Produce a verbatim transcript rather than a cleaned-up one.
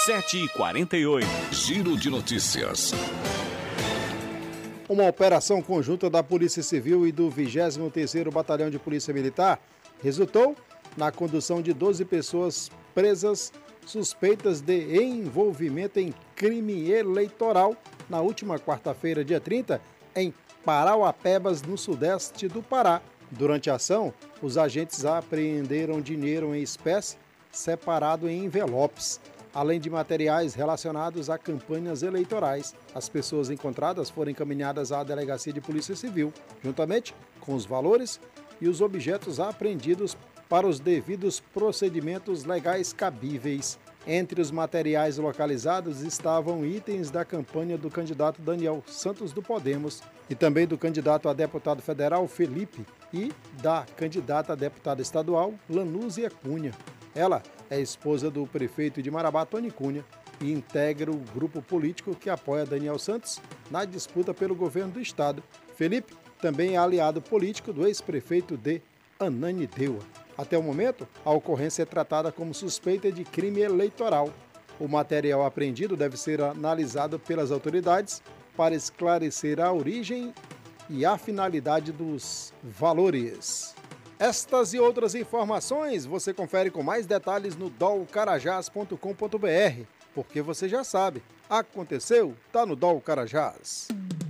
sete e quarenta e oito. Giro de notícias. Uma operação conjunta da Polícia Civil e do vigésimo terceiro Batalhão de Polícia Militar resultou na condução de doze pessoas presas suspeitas de envolvimento em crime eleitoral na última quarta-feira, dia trinta, em Parauapebas, no sudeste do Pará. Durante a ação, os agentes apreenderam dinheiro em espécie separado em envelopes, além de materiais relacionados a campanhas eleitorais. As pessoas encontradas foram encaminhadas à Delegacia de Polícia Civil, juntamente com os valores e os objetos apreendidos para os devidos procedimentos legais cabíveis. Entre os materiais localizados estavam itens da campanha do candidato Daniel Santos do Podemos e também do candidato a deputado federal Felipe e da candidata a deputada estadual Lanúzia Cunha. Ela é esposa do prefeito de Marabá, Tony Cunha, e integra o grupo político que apoia Daniel Santos na disputa pelo governo do estado. Felipe também é aliado político do ex-prefeito de Ananindeua. Até o momento, a ocorrência é tratada como suspeita de crime eleitoral. O material apreendido deve ser analisado pelas autoridades para esclarecer a origem e a finalidade dos valores. Estas e outras informações você confere com mais detalhes no dol carajás ponto com ponto br, porque você já sabe, aconteceu, tá no Dol Carajás.